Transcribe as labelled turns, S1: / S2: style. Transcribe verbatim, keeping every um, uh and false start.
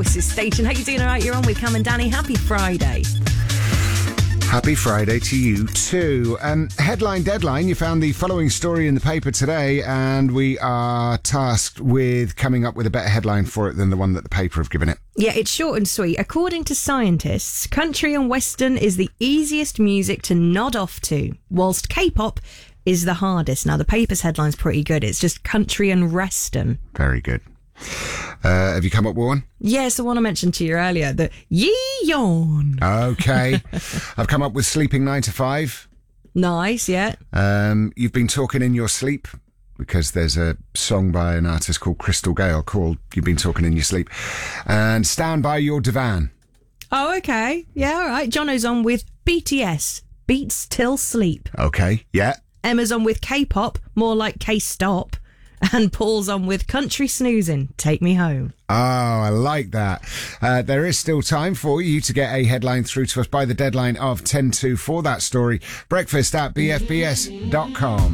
S1: Forces station. How you doing? All right, you're on with Cam and Danny. Happy Friday.
S2: Happy Friday to you too. Um, headline deadline, you found the following story in the paper today, and we are tasked with coming up with a better headline for it than the one that the paper have given it.
S1: Yeah, it's short and sweet. According to scientists, country and western is the easiest music to nod off to, whilst K-pop is the hardest. Now, the paper's headline's pretty good. It's just country and western.
S2: Very good. Uh, have you come up with one?
S1: Yes, the one I mentioned to you earlier, the Yee Yawn.
S2: Okay. I've come up with sleeping nine to five.
S1: Nice, yeah.
S2: Um, you've been talking in your sleep, because there's a song by an artist called Crystal Gale called You've Been Talking in Your Sleep. And stand by your divan.
S1: Oh, okay. Yeah, all right. Jono's on with B T S, Beats Till Sleep.
S2: Okay, yeah.
S1: Emma's on with K-pop, more like K-stop. And Paul's on with Country Snoozing, Take Me Home.
S2: Oh, I like that. Uh, there is still time for you to get a headline through to us by the deadline of ten to for that story. Breakfast at b f b s dot com.